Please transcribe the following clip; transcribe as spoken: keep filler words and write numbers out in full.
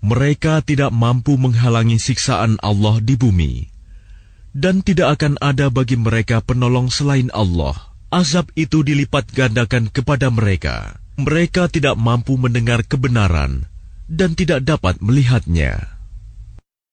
Mereka tidak mampu menghalangi siksaan Allah di bumi, dan tidak akan ada bagi mereka penolong selain Allah. Azab itu dilipat gandakan kepada mereka. Mereka tidak mampu mendengar kebenaran dan tidak dapat melihatnya.